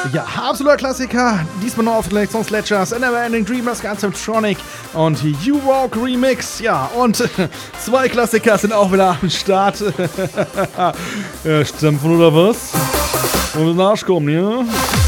Ja, absoluter Klassiker. Diesmal noch auf Song Sledgers, Neverending Dream, das ganze im Tronic und You Walk Remix. Ja, und zwei Klassiker sind auch wieder am Start. Stampfen oder was? Und den Arsch kommen, ja?